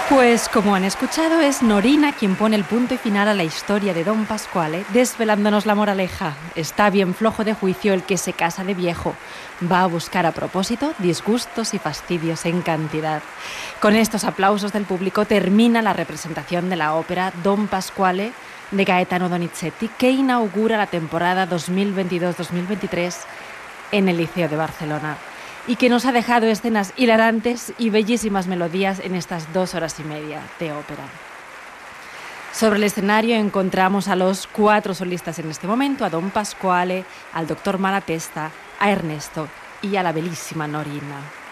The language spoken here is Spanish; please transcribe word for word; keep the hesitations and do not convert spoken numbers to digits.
Pues como han escuchado, es Norina quien pone el punto y final a la historia de Don Pasquale, desvelándonos la moraleja. Está bien flojo de juicio el que se casa de viejo. Va a buscar a propósito disgustos y fastidios en cantidad. Con estos aplausos del público termina la representación de la ópera Don Pasquale de Gaetano Donizetti, que inaugura la temporada dos mil veintidós dos mil veintitrés en el Liceo de Barcelona, y que nos ha dejado escenas hilarantes y bellísimas melodías en estas dos horas y media de ópera. Sobre el escenario encontramos a los cuatro solistas en este momento, a Don Pasquale, al doctor Malatesta, a Ernesto y a la bellísima Norina.